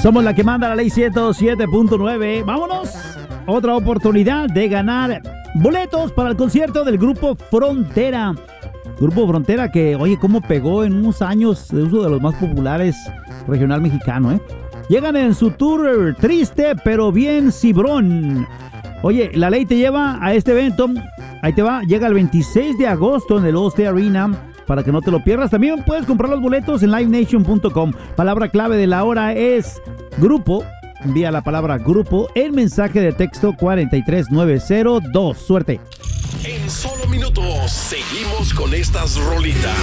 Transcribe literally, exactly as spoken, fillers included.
Somos la que manda la ley ciento siete punto nueve. Vámonos. Otra oportunidad de ganar boletos para el concierto del Grupo Frontera. Grupo Frontera que, oye, cómo pegó en unos años, de uno de los más populares regional mexicano, ¿eh? Llegan en su tour triste, pero bien cibrón. Oye, la ley te lleva a este evento. Ahí te va. Llega el veintiséis de agosto en el Allstate Arena. Para que no te lo pierdas. También puedes comprar los boletos en live nation punto com. Palabra clave de la hora es grupo. Envía la palabra grupo en mensaje de texto cuatro tres nueve cero dos. Suerte. En solo minutos seguimos con estas rolitas.